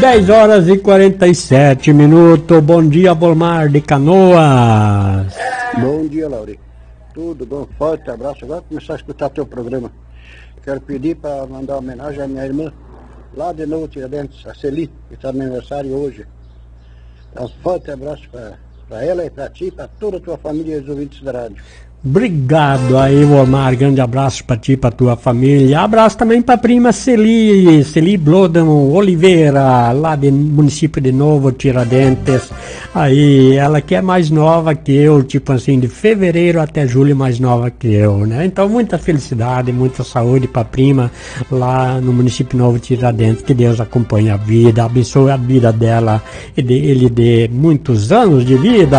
10 horas e 47 minutos. Bom dia, Volmar de Canoas. Bom dia, Lauri. Tudo bom? Forte abraço. Agora começar a escutar teu programa. Quero pedir para mandar uma homenagem à minha irmã, lá de Novo Tiradentes, a Celi, que está no aniversário hoje. Um forte abraço para ela e para ti e para toda a tua família e os ouvintes da rádio. Obrigado aí, Volmar. Grande abraço para ti, para tua família. Abraço também para a prima Celi Blodon Oliveira, lá do município de Novo Tiradentes. Aí, ela que é mais nova que eu, tipo assim, de fevereiro até julho mais nova que eu, né? Então, muita felicidade, muita saúde para a prima lá no município de Novo Tiradentes. Que Deus acompanhe a vida, abençoe a vida dela e ele dê muitos anos de vida.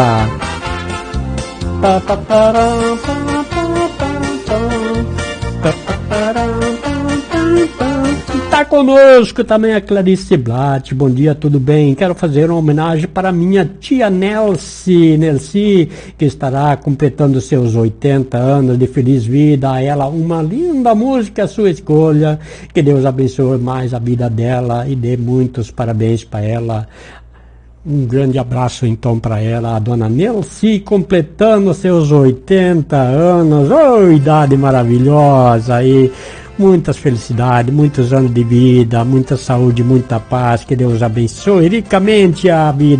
Tá conosco também a Clarice Blatt. Bom dia, tudo bem? Quero fazer uma homenagem para minha tia Nelci, que estará completando seus 80 anos de feliz vida. A ela uma linda música, a sua escolha. Que Deus abençoe mais a vida dela e dê muitos parabéns para ela. Um grande abraço então para ela, a dona Nelci, completando seus 80 anos. Oh, idade maravilhosa aí. Muitas felicidades, muitos anos de vida, muita saúde, muita paz. Que Deus abençoe ricamente a vida